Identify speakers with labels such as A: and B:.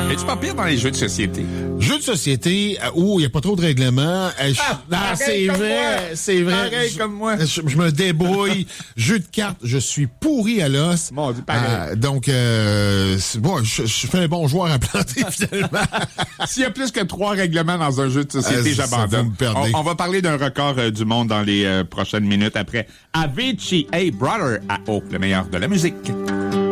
A: Es-tu pas pire dans les jeux de société?
B: Jeux de société où il n'y a pas trop de règlements. C'est vrai, c'est vrai.
A: Pareil comme moi.
B: Je me débrouille. Jeux de cartes, je suis pourri à l'os.
A: Mon Dieu, pareil.
B: Donc, bon, je fais un bon joueur à planter, finalement.
A: S'il y a plus que 3 règlements dans un jeu de société, j'abandonne.
B: Vous me perdez.
A: On va parler d'un record du monde dans les prochaines minutes après Avicii, Hey Brother, à O, le meilleur de la musique.